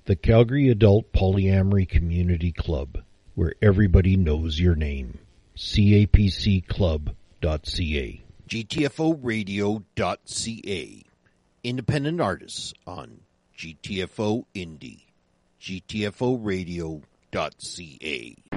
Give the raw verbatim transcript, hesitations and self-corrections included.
The Calgary Adult Polyamory Community Club, where everybody knows your name. C A P C club dot C A. G T F O radio dot C A. Independent artists on G T F O Indie. G T F O radio dot C A.